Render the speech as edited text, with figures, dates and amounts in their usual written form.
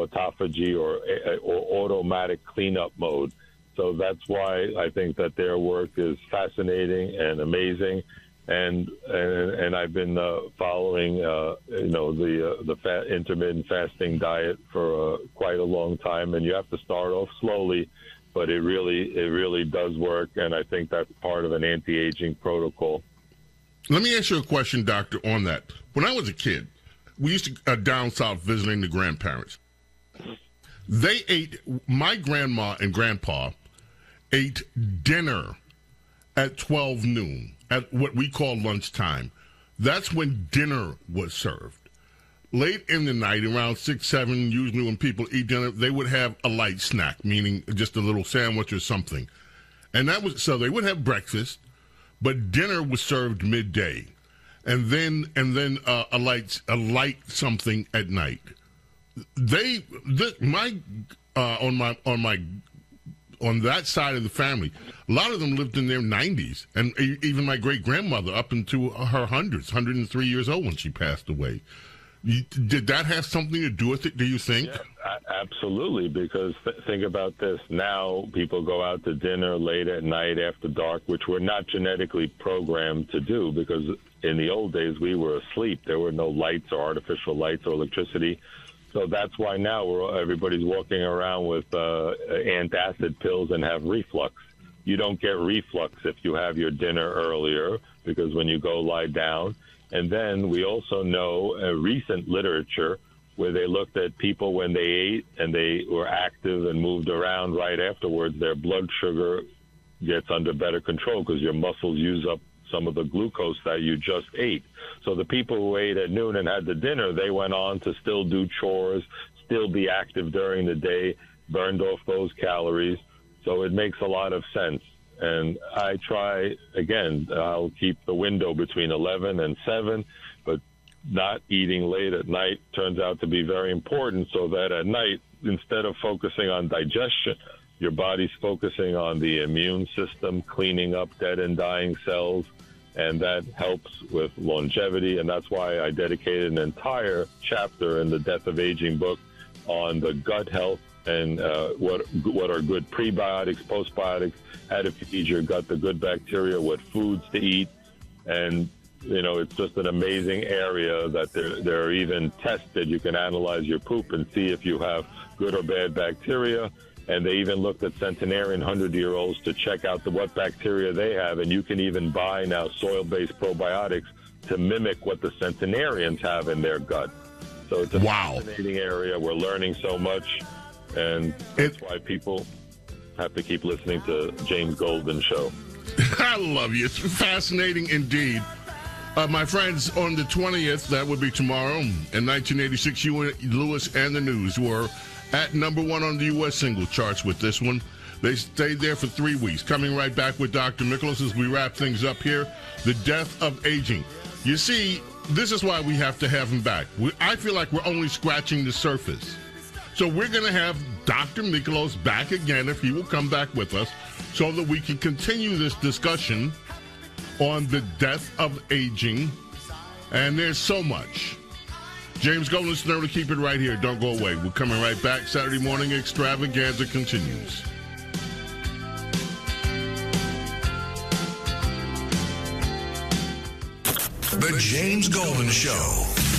autophagy or automatic cleanup mode. So that's why I think that their work is fascinating and amazing. And I've been following, the intermittent fasting diet for quite a long time. And you have to start off slowly, but it really does work. And I think that's part of an anti-aging protocol. Let me ask you a question, Doctor, on that. When I was a kid, we used to down south visiting the grandparents. They ate, my grandma and grandpa ate dinner at 12 noon, at what we call lunchtime. That's when dinner was served. Late in the night, around 6, 7, usually when people eat dinner, they would have a light snack, meaning just a little sandwich or something. And that was, so they would have breakfast, but dinner was served midday. And then a light something at night. On that side of the family, a lot of them lived in their 90s, and even my great-grandmother up into her hundreds, 103 years old when she passed away. Did that have something to do with it, do you think? Yeah, absolutely, because think about this. Now people go out to dinner late at night after dark, which we're not genetically programmed to do, because in the old days we were asleep. There were no lights or artificial lights or electricity. So that's why now everybody's walking around with antacid pills and have reflux. You don't get reflux if you have your dinner earlier, because when you go lie down. And then we also know recent literature where they looked at people when they ate and they were active and moved around right afterwards, their blood sugar gets under better control because your muscles use up some of the glucose that you just ate. So the people who ate at noon and had the dinner, they went on to still do chores, still be active during the day, burned off those calories. So it makes a lot of sense. And I try, again, I'll keep the window between 11 and 7, but not eating late at night turns out to be very important, so that at night, instead of focusing on digestion, your body's focusing on the immune system, cleaning up dead and dying cells, and that helps with longevity. And that's why I dedicated an entire chapter in the Death of Aging book on the gut health and what are good prebiotics, postbiotics, how to feed your gut the good bacteria, what foods to eat. And, it's just an amazing area that they're even tested. You can analyze your poop and see if you have good or bad bacteria. And they even looked at centenarian 100-year-olds to check out what bacteria they have. And you can even buy now soil-based probiotics to mimic what the centenarians have in their gut. So it's a fascinating area. We're learning so much. And that's why people have to keep listening to James Golden Show. I love you. It's fascinating indeed. My friends, on the 20th, that would be tomorrow, in 1986, Huey Lewis and the News were at number 1 on the U.S. single charts with this one. They stayed there for 3 weeks. Coming right back with Dr. Miklos as we wrap things up here. The Death of Aging. You see, this is why we have to have him back. I feel like we're only scratching the surface. So we're going to have Dr. Miklos back again, if he will come back with us, so that we can continue this discussion on the death of aging. And there's so much. James Golden, to keep it right here. Don't go away. We're coming right back. Saturday morning extravaganza continues. The James Golden Show.